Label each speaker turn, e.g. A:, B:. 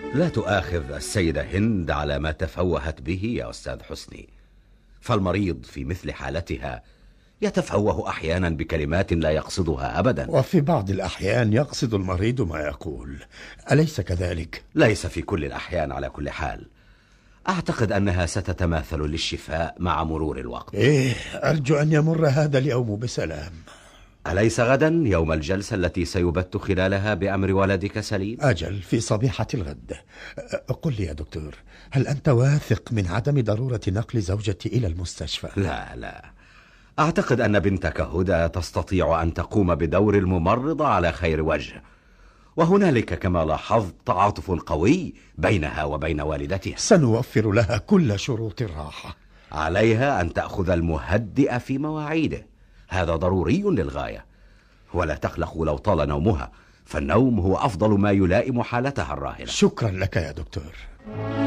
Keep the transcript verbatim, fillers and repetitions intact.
A: لا تؤاخذ السيدة هند على ما تفوهت به يا أستاذ حسني، فالمريض في مثل حالتها يتفوه أحيانا بكلمات لا يقصدها أبدا.
B: وفي بعض الأحيان يقصد المريض ما يقول، أليس كذلك؟
A: ليس في كل الأحيان على كل حال. أعتقد أنها ستتماثل للشفاء مع مرور الوقت.
B: إيه، أرجو أن يمر هذا اليوم بسلام.
A: أليس غدا يوم الجلسة التي سيبت خلالها بأمر ولدك سليم؟
B: أجل، في صبيحة الغد. قل لي يا دكتور، هل أنت واثق من عدم ضرورة نقل زوجتي إلى المستشفى؟
A: لا لا، أعتقد أن بنتك هدى تستطيع أن تقوم بدور الممرضة على خير وجه، وهنالك كما لاحظت تعاطف قوي بينها وبين والدتها.
B: سنوفر لها كل شروط الراحة.
A: عليها أن تأخذ المهدئ في مواعيده، هذا ضروري للغاية، ولا تقلق لو طال نومها، فالنوم هو أفضل ما يلائم حالتها الراهنة.
B: شكرا لك يا دكتور.